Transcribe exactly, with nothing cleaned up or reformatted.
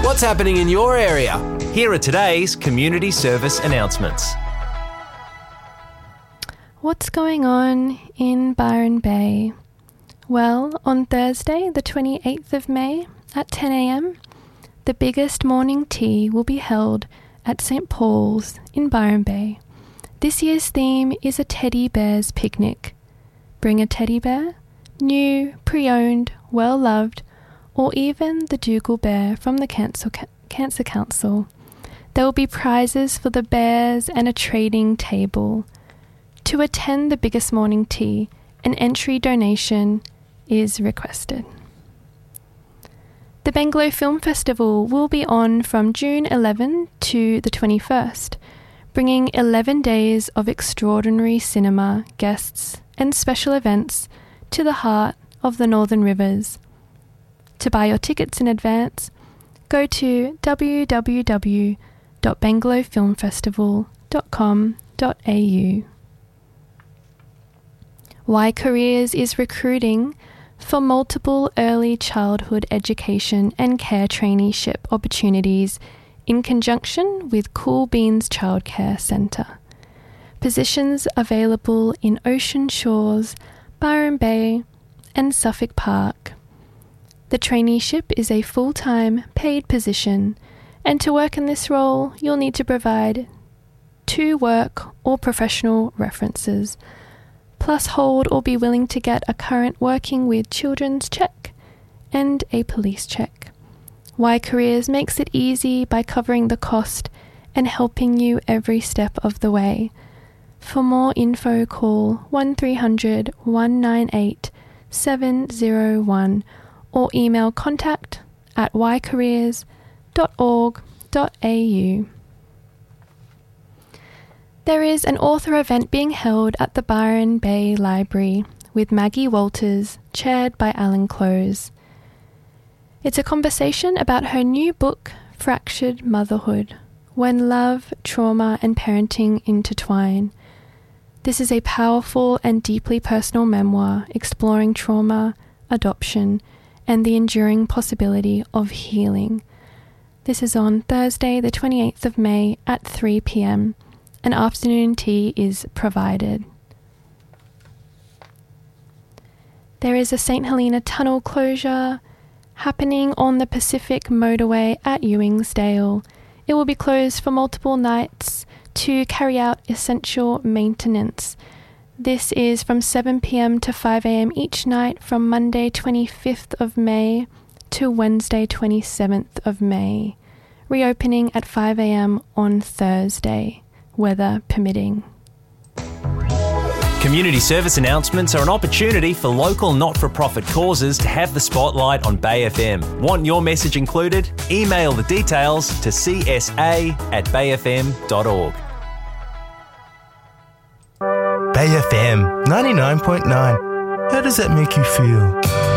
What's happening in your area? Here are today's community service announcements. What's going on in Byron Bay? Well, on Thursday, the twenty-eighth of May at ten a.m, the biggest morning tea will be held at Saint Paul's in Byron Bay. This year's theme is a teddy bear's picnic. Bring a teddy bear, new, pre-owned, well-loved, or even the Dougal bear from the Cancer, Cancer Council. There will be prizes for the bears and a trading table. To attend the biggest morning tea, an entry donation is requested. The Bangalow Film Festival will be on from June eleventh to the twenty-first, bringing eleven days of extraordinary cinema, guests and special events to the heart of the Northern Rivers. To buy your tickets in advance, go to w w w dot bangalow film festival dot com dot a u. Y Careers is recruiting for multiple early childhood education and care traineeship opportunities in conjunction with Cool Beans Childcare Centre. Positions available in Ocean Shores, Byron Bay and Suffolk Park. The traineeship is a full-time paid position, and to work in this role you'll need to provide two work or professional references, plus hold or be willing to get a current working with children's check and a police check. Y Careers makes it easy by covering the cost and helping you every step of the way. For more info, call one three hundred, one nine eight, seven zero one or email contact at y careers dot org dot a u. There is an author event being held at the Byron Bay Library with Maggie Walters, chaired by Alan Close. It's a conversation about her new book, Fractured Motherhood, When Love, Trauma and Parenting Intertwine. This is a powerful and deeply personal memoir exploring trauma, adoption, and the enduring possibility of healing. This is on Thursday, the twenty-eighth of May at three p.m. An afternoon tea is provided. There is a Saint Helena tunnel closure happening on the Pacific Motorway at Ewingsdale. It will be closed for multiple nights to carry out essential maintenance. This is from seven p.m. to five a.m. each night from Monday twenty-fifth of May to Wednesday twenty-seventh of May, reopening at five a.m. on Thursday, weather permitting. Community service announcements are an opportunity for local not-for-profit causes to have the spotlight on Bay F M. Want your message included? Email the details to c s a at bay f m dot org. Bay F M ninety-nine point nine. How does that make you feel?